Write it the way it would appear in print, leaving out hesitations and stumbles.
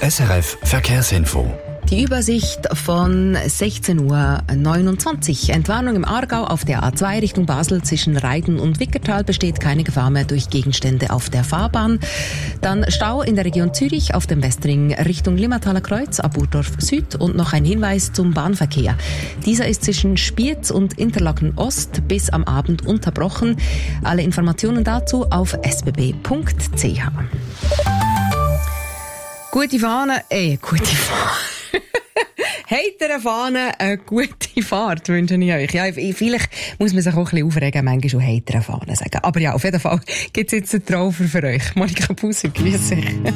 SRF Verkehrsinfo. Die Übersicht von 16:29 Uhr. Entwarnung im Aargau auf der A2 Richtung Basel zwischen Reiden und Wickertal besteht keine Gefahr mehr durch Gegenstände auf der Fahrbahn. Dann Stau in der Region Zürich auf dem Westring Richtung Limmertaler Kreuz ab Burdorf Süd und noch ein Hinweis zum Bahnverkehr. Dieser ist zwischen Spiez und Interlaken Ost bis am Abend unterbrochen. Alle Informationen dazu auf sbb.ch. Gute Fahne. Heitere Fahne, eine gute Fahrt wünsche ich euch. Ja, vielleicht muss man sich auch ein bisschen aufregen, manchmal schon heitere Fahne sagen. Aber ja, auf jeden Fall gibt es jetzt einen Traufer für euch. Monika Busser, grüß dich.